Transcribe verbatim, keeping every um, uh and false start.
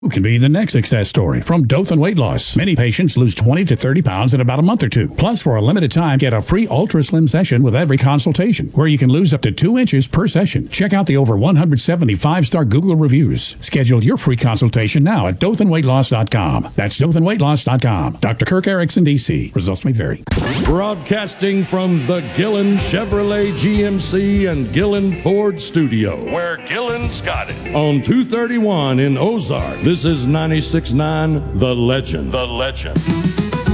Who can be the next success story from Dothan Weight Loss? Many patients lose twenty to thirty pounds in about a month or two. Plus, for a limited time, get a free Ultra Slim session with every consultation, where you can lose up to two inches per session. Check out the over one hundred seventy-five star Google reviews. Schedule your free consultation now at Dothan Weight Loss dot com. That's Dothan Weight Loss dot com. Doctor Kirk Erickson, D C. Results may vary. Broadcasting from the Gillen Chevrolet G M C and Gillen Ford studio, where Gillen's got it. On two thirty-one in Ozark. This is ninety-six point nine The Legend. The Legend.